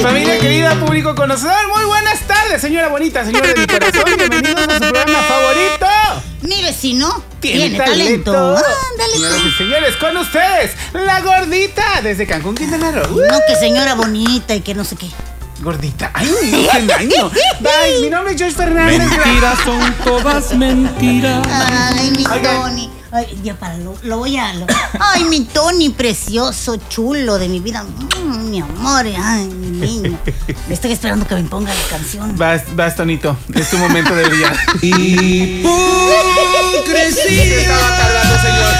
Familia querida, público conocedor, muy buenas tardes, señora bonita, señora de mi corazón. Bienvenidos a su programa favorito. Mi vecino tiene talento. Ándale. Señoras y señores, con ustedes, la gordita desde Cancún, Quintana Roo. No, que señora bonita y que no sé qué. Gordita, ay, no se daño. Bye, mi nombre es Josh Fernández. Mentiras son todas mentiras. Ay, mi Oigan. Tony. Ay, ya para, lo voy a... Ay, mi Tony, precioso, chulo de mi vida. Mi amor, ay, mi niño. Estoy esperando que me ponga la canción. Vas, Tonito, es tu momento de brillar. Hipocresía. Estaba tardando, señor.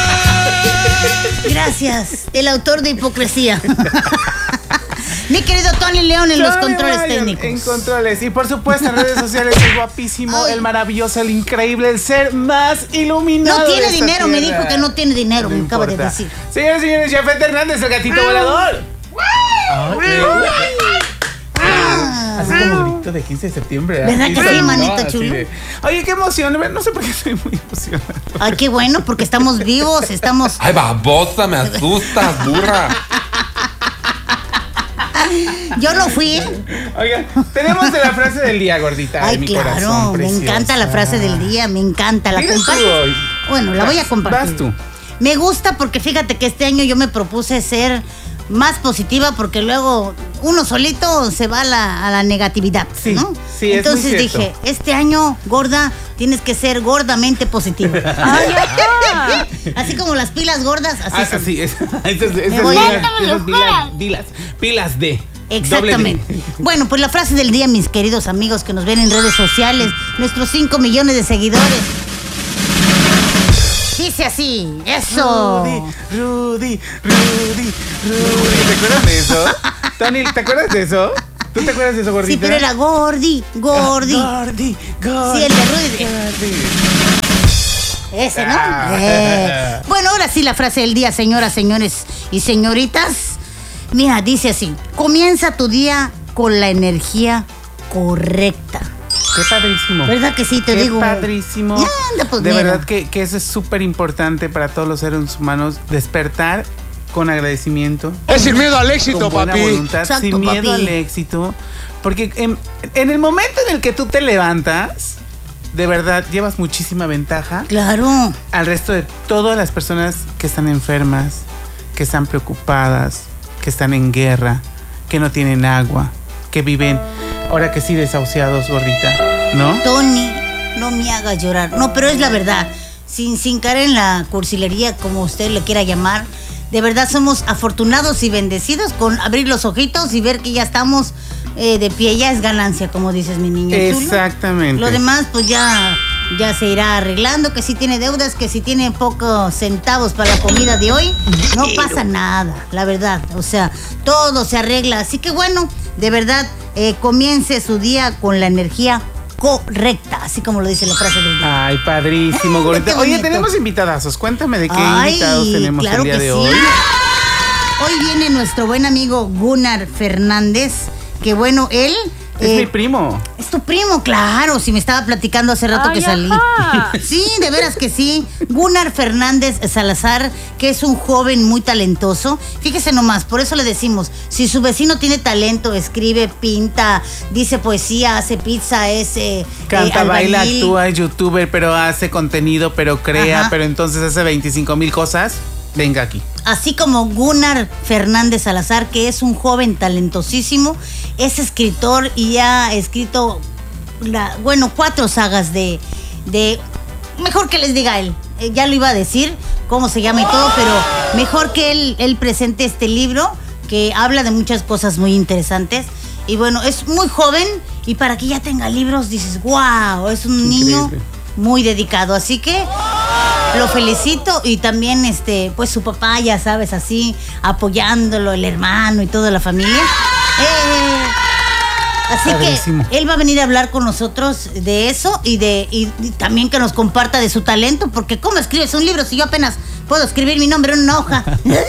Gracias, el autor de Hipocresía. Mi querido Tony León en los Tony controles Ryan, técnicos. En controles. Y por supuesto en redes sociales el guapísimo, Ay. el maravilloso, el increíble, el ser más iluminado. No tiene de esta dinero, me tierra. dijo que no tiene dinero, me acaba de importa. decir. Señores y señores, Jafet Hernández, el gatito volador. Así como grito de 15 de septiembre. ¿Verdad que sí, sonó, manito así chulo? de, oye, qué emoción. No sé por qué estoy muy emocionado. Ay, qué bueno, porque estamos vivos, estamos... Ay, babosa, me asustas, burra. Yo no fui. Oigan, tenemos de la frase del día, gordita. Ay, de mi claro, corazón, me preciosa. encanta la frase del día, me encanta. ¿La Diles tú comparto? hoy. Bueno, la voy a compartir. Vas tú. Me gusta porque fíjate que este año yo me propuse ser más positiva porque luego uno solito se va a la negatividad, Sí, ¿no? sí, es Entonces muy cierto. dije, este año, gorda, tienes que ser gordamente positiva. Ay, ajá. Así como las pilas gordas, así son. Sí, esas Me voy a- pilas de. Exactamente. doble D. Bueno, pues la frase del día, mis queridos amigos que nos ven en redes sociales, nuestros 5 millones de seguidores. Dice así, eso. Rudy. ¿Te acuerdas de eso? Tony, ¿te acuerdas de eso? ¿Tú te acuerdas de eso, gordita? Sí, pero era Gordi. Gordi. Sí, el de Rudy. Ese, ¿no? Bueno, ahora sí la frase del día, señoras, señores y señoritas. Mira, dice así: comienza tu día con la energía correcta. Qué padrísimo. ¿Verdad que sí? Te Qué digo. padrísimo. Anda, pues, de mira. verdad que eso es súper importante para todos los seres humanos. Despertar con agradecimiento. Es sin miedo al éxito, con buena papi. voluntad, Exacto, sin miedo papi. al éxito. Porque en el momento en el que tú te levantas, de verdad llevas muchísima ventaja Claro. al resto de todas las personas que están enfermas, que están preocupadas, que están en guerra, que no tienen agua, que viven, ahora que sí, desahuciados, gordita, ¿no? Tony, no me hagas llorar. No, pero es la verdad. Sin caer en la cursilería, como usted le quiera llamar, de verdad somos afortunados y bendecidos con abrir los ojitos y ver que ya estamos de pie. Ya es ganancia, como dices, mi niño chulo. Exactamente. Lo demás, pues ya se irá arreglando. Que si tiene deudas, que si tiene pocos centavos para la comida de hoy, no pasa nada, la verdad. O sea, todo se arregla. Así que bueno, de verdad, comience su día con la energía correcta, así como lo dice la frase del día. Ay, padrísimo, Ay, gordita. qué Oye, bonito. tenemos invitadazos. Cuéntame de qué Ay, invitados tenemos claro el día que de sí. hoy. Hoy viene nuestro buen amigo Gunnar Fernández, que bueno, él... Es mi primo. Es tu primo, claro, si me estaba platicando hace rato que salí. Sí, de veras que sí. Gunnar Fernández Salazar, que es un joven muy talentoso. Fíjese nomás, por eso le decimos, si su vecino tiene talento, escribe, pinta, dice poesía, hace pizza, es Canta, baila, albañil. actúa, es youtuber, pero hace contenido, pero crea, Ajá. pero entonces hace 25,000 cosas. Venga aquí. Así como Gunnar Fernández Salazar, que es un joven talentosísimo, es escritor y ha escrito, 4 sagas de... Mejor que les diga él, ya lo iba a decir, cómo se llama y todo, pero mejor que él presente este libro, que habla de muchas cosas muy interesantes. Y bueno, es muy joven y para que ya tenga libros dices, wow, es un niño Increíble. muy dedicado. Así que lo felicito y también pues su papá, ya sabes, así apoyándolo, el hermano y toda la familia. Así Padrísimo. que él va a venir a hablar con nosotros de eso y también que nos comparta de su talento, porque ¿cómo escribes un libro si yo apenas puedo escribir mi nombre en una hoja?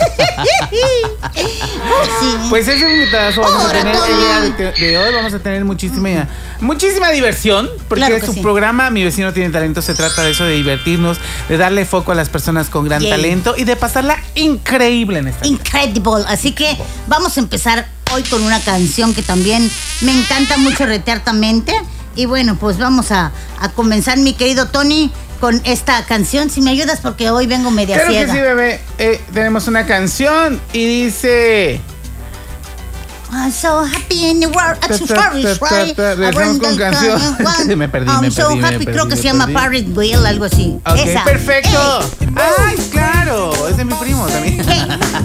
Sí. Pues ese invitadazo vamos a Ahora, tener Tony. el día de hoy. Vamos a tener muchísima diversión, porque Claro que su sí. programa Mi Vecino Tiene Talento se trata de eso, de divertirnos, de darle foco a las personas con gran Yay. talento y de pasarla increíble en esta vida. Incredible. Así que vamos a empezar hoy con una canción que también me encanta mucho, Reteartamente. Y bueno, pues vamos a comenzar, mi querido Tony, con esta canción. Si me ayudas, porque hoy vengo media Claro ciega. que sí, bebé. Tenemos una canción y dice... I'm so happy in the world. I'm so sorry, Regresamos con canción. Me perdí, I'm so happy, creo que se llama Paris Wheel, algo así. Ok, Esa. perfecto. Ay, claro. Es de mi primo también.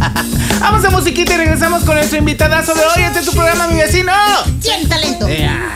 Vamos a musiquita y regresamos con nuestro invitadazo de hoy. Este es tu programa, Mi Vecino. 100 talento. Yeah.